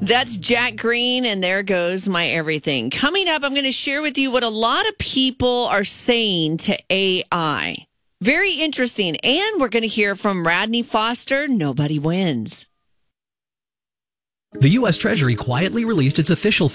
That's Jack Green, and there goes my everything. Coming up, I'm going to share with you what a lot of people are saying to AI. Very interesting. And we're going to hear from Radney Foster. Nobody wins. The U.S. Treasury quietly released its official